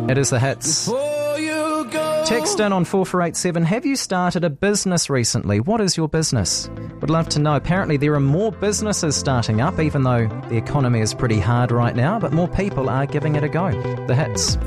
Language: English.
It is the hits. Text in on 4487. Have you started a business recently? What is your business? Would love to know. Apparently there are more businesses starting up, even though the economy is pretty hard right now, but more people are giving it a go. The hits.